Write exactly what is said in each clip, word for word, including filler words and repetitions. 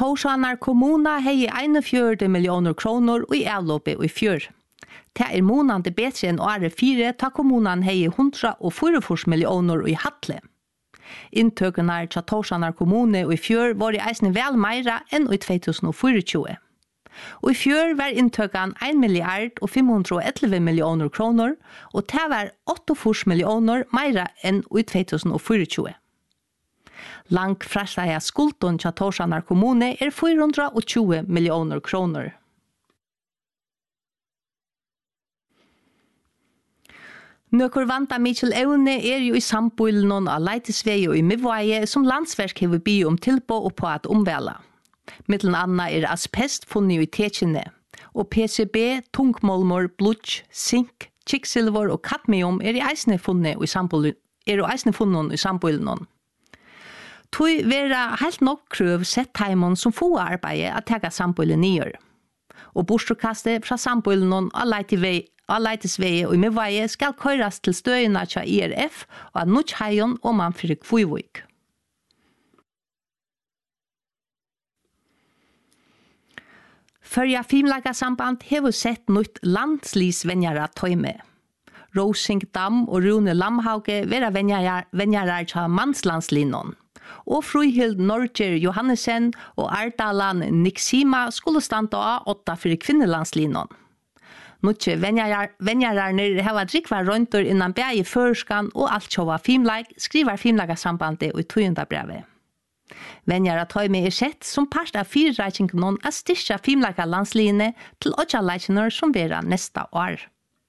Tórshavnar kommuna hei einogfjøruti millioner kroner og i avløpet i fjør. Det er månande bedre enn året fire, ta kommunen hei hundra og fyrtifire millioner i hatle. Inntøkene til Tórshavnar kommune og i fjør var i eisne vel meira enn i to tusen tjuefire. Og i fjør var inntøkene ein milliard og fem hundre og elleve millioner kroner, og det var åttiofire millioner meira enn i to tusen tjuefire. Langt frasleia skulden til Tórshavnar kommune er fire hundre og tjue millioner kroner. Nøkker vanta Michel evne er jo i samboilen av Leitisvei og i Mivvaie som landsverk hever by om tilbå og på at omvela. Mittelen anna er asbest funnet i tekjene, og P C B, tungmolmor, blodj, sink, kiksilver og kadmium er i eisne funnet i samboilen, er i eisne funnet i samboilen. Tui vera helt nok krøv sett heimon som få arbeid at tega samboilen nyer. Og bosturkastet fra samboilen av Leitisvei av Leitisvei og i Mivvaie skal køyres til støyene til I R F og av Nutsjheien og Manfred Kvøyvik. Førja Filmlagasamband hever sett nytt landslisvenjere tøyme. Rosing Dam og Rune Lamhauge vera venjere til mannslandslinjen. Og Fruhild Norger Johannessen og Ardalan Niksima skulle standa av åtta for kvinnelandslinjen. Nuttje venjararner hava drikva røyntur innan bægi førskan og alt sjåva filmleik, skriver Filmlagasambandet i tøyenda brevet. Venjara tøyme er sett som part av fyrreikingen av styrka filmleika landslinje til åttjaleikiner som vera nesta år.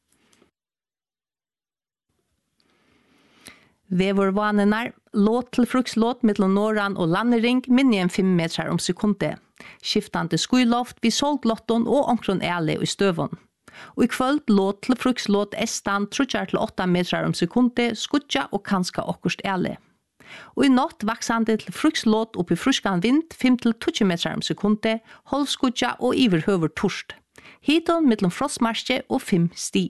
Vevorvanenar, låt til frukslåt mellom Norran og Landering minni enn fem metrar om sekundet. Skiftande skuiloft vid solglotton og omkron æle i støvun. Og i kvöld låt til frukslåt estan trutjar til åtta metrar om sekundet, skutja og kanska okkurst æle. Og i natt vaksande til frukslåt oppi fruskan vind fem til tjúgu metrar om sekundet, holskutja og iverhøver torst. Hiton mellom frostmarsje og fem sti.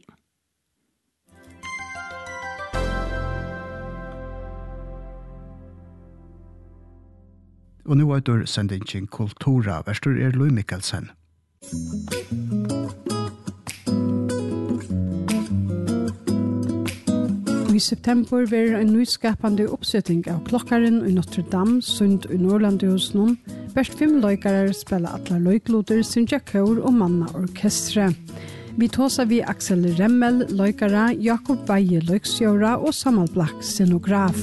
Og nå er det sendingen Kultura. Verstur er Louis Mikkelsen. I september var en nyskapande oppsetting av klokkaren i Notre Dame, Sund i Norrlandhusen. Best fem løykare spiller atla løykloder, Sindja Kaur og Manna Orkestre. Vi tåsa vi Axel Remmel, løykare, Jakob Veie, løyksjøra og Samal Black, scenograf.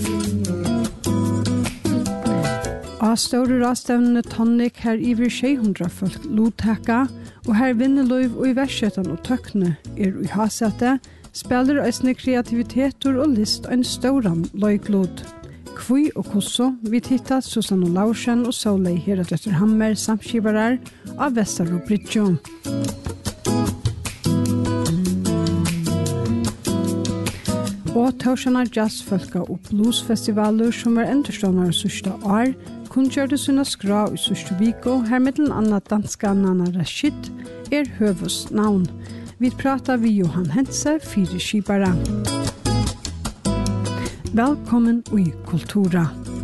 Av store rastevnene Tonic her iver seks hundre folk lodteka, og her Vinneløyv og i Versjøtan og Tøkne er i hasete, spiller eisne kreativiteter og list en stauran løyklod. Kvui og kosso, vi tittat Susanne Laursen og Solei Heradøtter Hammer samskivarar av Vestaro Bridjo. Og Tórshavnar jazzfolka og bluesfestivaler som var endurstående sørste år, kun gjør det sunna skra i sørste viko, her middelen anna danska Nana Rashid er høvus navn. Vi pratar vi Johan Hense, fire skipare. Velkommen i Kultura.